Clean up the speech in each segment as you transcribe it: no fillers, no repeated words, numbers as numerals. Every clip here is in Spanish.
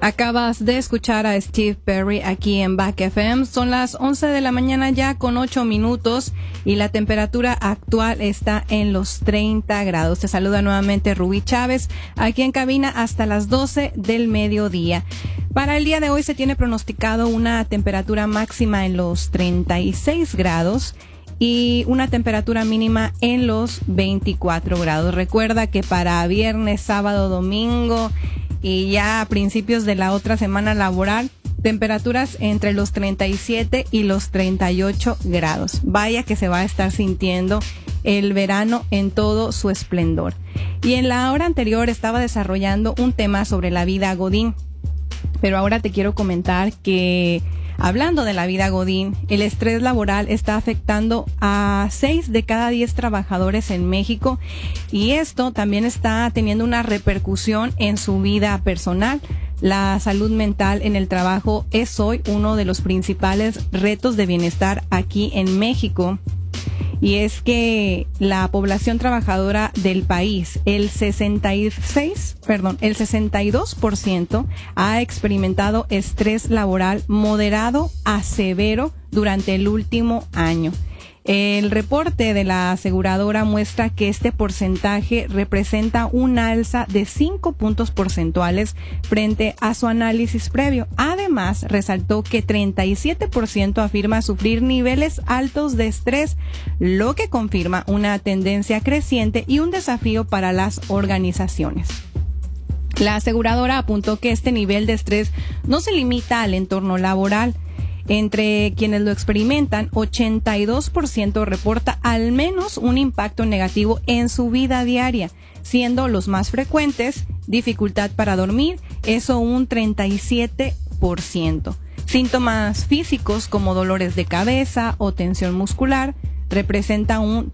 Acabas de escuchar a Steve Perry aquí en Back FM. Son las 11 de la mañana ya con 8 minutos y la temperatura actual está en los 30 grados. Te saluda nuevamente Rubí Chávez aquí en cabina hasta las 12 del mediodía. Para el día de hoy se tiene pronosticado una temperatura máxima en los 36 grados y una temperatura mínima en los 24 grados. Recuerda que para viernes, sábado, domingo y ya a principios de la otra semana laboral, temperaturas entre los 37 y los 38 grados. Vaya que se va a estar sintiendo el verano en todo su esplendor. Y en la hora anterior estaba desarrollando un tema sobre la vida godín, pero ahora te quiero comentar que hablando de la vida godín, el estrés laboral está afectando a 6 de cada 10 trabajadores en México y esto también está teniendo una repercusión en su vida personal. La salud mental en el trabajo es hoy uno de los principales retos de bienestar aquí en México. Y es que la población trabajadora del país, el 62% ha experimentado estrés laboral moderado a severo durante el último año. El reporte de la aseguradora muestra que este porcentaje representa un alza de 5 puntos porcentuales frente a su análisis previo. Además, resaltó que 37% afirma sufrir niveles altos de estrés, lo que confirma una tendencia creciente y un desafío para las organizaciones. La aseguradora apuntó que este nivel de estrés no se limita al entorno laboral. Entre quienes lo experimentan, 82% reporta al menos un impacto negativo en su vida diaria, siendo los más frecuentes dificultad para dormir, eso un 37%. Síntomas físicos como dolores de cabeza o tensión muscular representa un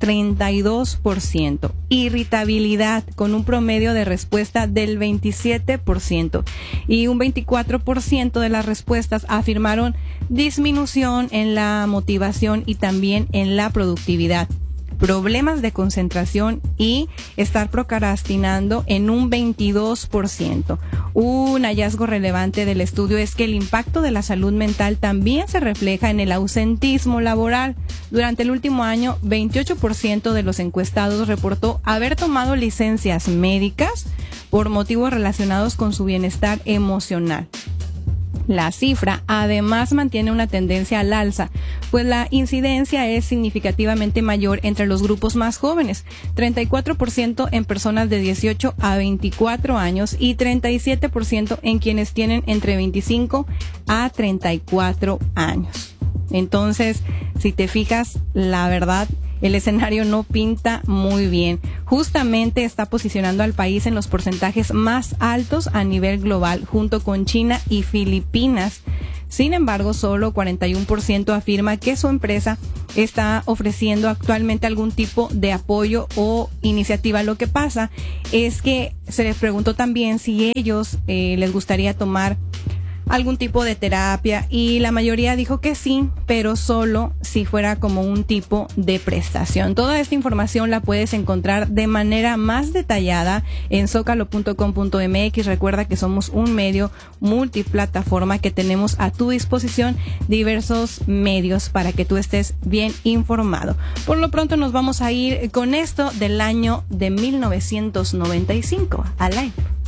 32%. Irritabilidad con un promedio de respuesta del 27% y un 24% de las respuestas afirmaron disminución en la motivación y también en la productividad. Problemas de concentración y estar procrastinando en un 22%. Un hallazgo relevante del estudio es que el impacto de la salud mental también se refleja en el ausentismo laboral. Durante el último año, 28% de los encuestados reportó haber tomado licencias médicas por motivos relacionados con su bienestar emocional. La cifra además mantiene una tendencia al alza, pues la incidencia es significativamente mayor entre los grupos más jóvenes, 34% en personas de 18 a 24 años y 37% en quienes tienen entre 25 a 34 años. Entonces, si te fijas, la verdad, el escenario no pinta muy bien. Justamente está posicionando al país en los porcentajes más altos a nivel global, junto con China y Filipinas. Sin embargo, solo 41% afirma que su empresa está ofreciendo actualmente algún tipo de apoyo o iniciativa. Lo que pasa es que se les preguntó también si ellos les gustaría tomar algún tipo de terapia y la mayoría dijo que sí, pero solo si fuera como un tipo de prestación. Toda esta información la puedes encontrar de manera más detallada en zocalo.com.mx. Recuerda que somos un medio multiplataforma que tenemos a tu disposición diversos medios para que tú estés bien informado. Por lo pronto nos vamos a ir con esto del año de 1995, Alive.